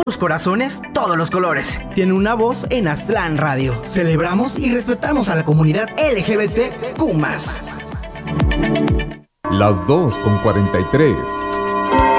Los corazones, todos los colores. Tiene una voz en Aztlán Radio. Celebramos y respetamos a la comunidad LGBTQ+. Las 2:43.